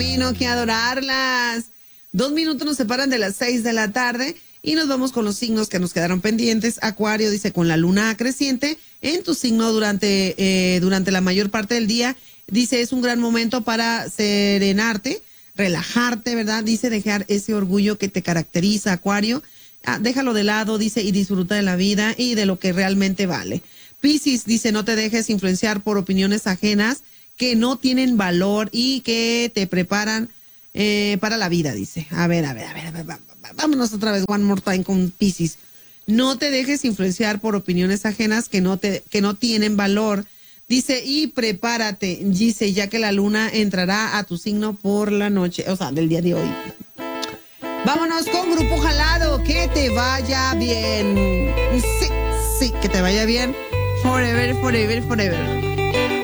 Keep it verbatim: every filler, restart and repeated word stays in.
camino que adorarlas. Dos minutos nos separan de las seis de la tarde y nos vamos con los signos que nos quedaron pendientes. Acuario dice, con la luna creciente en tu signo durante, eh, durante la mayor parte del día. Dice, es un gran momento para serenarte, relajarte, ¿verdad? Dice, dejar ese orgullo que te caracteriza, Acuario. Ah, déjalo de lado, dice, y disfruta de la vida y de lo que realmente vale. Piscis dice, no te dejes influenciar por opiniones ajenas que no tienen valor y que te preparan eh, para la vida, dice. A ver, a ver, a ver, a ver, vámonos otra vez, one more time con Piscis. No te dejes influenciar por opiniones ajenas que no te, que no tienen valor. Dice, y prepárate, dice, ya que la luna entrará a tu signo por la noche, o sea, del día de hoy. Vámonos con Grupo Jalado, que te vaya bien. Sí, sí, que te vaya bien. Forever, forever, forever.